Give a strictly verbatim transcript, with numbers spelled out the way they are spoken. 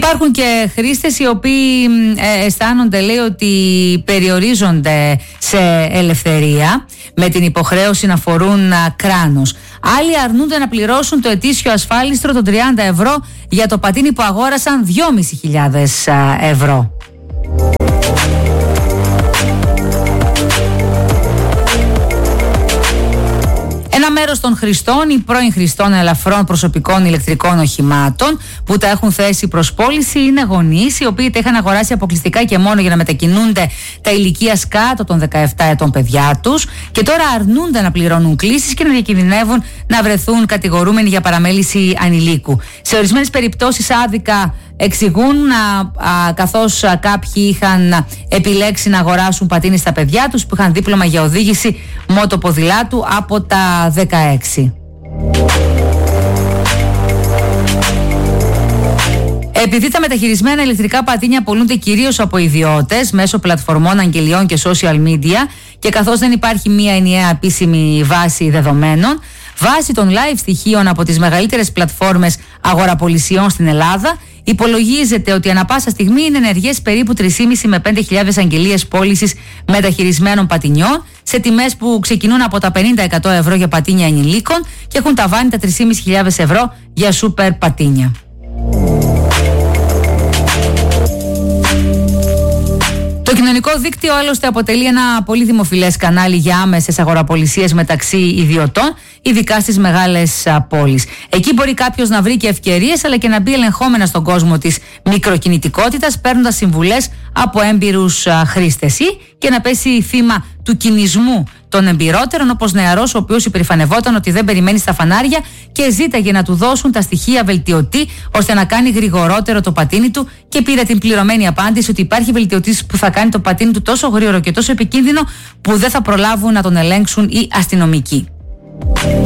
Υπάρχουν και χρήστες οι οποίοι ε, αισθάνονται, λέει, ότι περιορίζονται σε ελευθερία με την υποχρέωση να φορούν α, κράνος. Άλλοι αρνούνται να πληρώσουν το ετήσιο ασφάλιστρο των τριάντα ευρώ για το πατίνι που αγόρασαν δυόμισι χιλιάδες ευρώ. Ένα μέρος των χρηστών ή πρώην χρηστών ελαφρών προσωπικών ηλεκτρικών οχημάτων που τα έχουν θέσει προς πώληση είναι γονείς οι οποίοι τα είχαν αγοράσει αποκλειστικά και μόνο για να μετακινούνται τα ηλικίας κάτω των δεκαεπτά ετών παιδιά τους και τώρα αρνούνται να πληρώνουν κλήσεις και να διακινδυνεύουν να βρεθούν κατηγορούμενοι για παραμέληση ανηλίκου. Σε ορισμένες περιπτώσεις άδικα εξηγούν, α, α, καθώς α, κάποιοι είχαν επιλέξει να αγοράσουν πατίνι στα παιδιά τους που είχαν δίπλωμα για οδήγηση μοτοποδηλάτου από τα δεκαέξι. Επειδή τα μεταχειρισμένα ηλεκτρικά πατίνια πωλούνται κυρίως από ιδιώτες μέσω πλατφορμών αγγελιών και social media και καθώς δεν υπάρχει μία ενιαία επίσημη βάση δεδομένων, βάσει των live στοιχείων από τις μεγαλύτερες πλατφόρμες αγοραπολισιών στην Ελλάδα, υπολογίζεται ότι ανά πάσα στιγμή είναι ενεργές περίπου τρεις και μισή με πέντε χιλιάδες αγγελίες πώλησης μεταχειρισμένων πατινιών σε τιμές που ξεκινούν από τα πενήντα με εκατό ευρώ για πατίνια ενηλίκων και έχουν ταβάνει τα τρεις και μισή χιλιάδες ευρώ για σούπερ πατίνια. Το κοινωνικό δίκτυο άλλωστε αποτελεί ένα πολύ δημοφιλές κανάλι για άμεσες αγοραπολισίες μεταξύ ιδιωτών, ειδικά στις μεγάλες πόλεις. Εκεί μπορεί κάποιος να βρει και ευκαιρίες αλλά και να μπει ελεγχόμενα στον κόσμο της μικροκινητικότητας, παίρνοντας συμβουλές από έμπειρους χρήστες ή και να πέσει θύμα του κινησμού των εμπειρότερων, όπως νεαρός ο οποίος υπερηφανευόταν ότι δεν περιμένει στα φανάρια και ζήταγε να του δώσουν τα στοιχεία βελτιωτή ώστε να κάνει γρηγορότερο το πατίνι του και πήρε την πληρωμένη απάντηση ότι υπάρχει βελτιωτής που θα κάνει το πατίνι του τόσο γρήγορο και τόσο επικίνδυνο που δεν θα προλάβουν να τον ελέγξουν οι αστυνομικοί.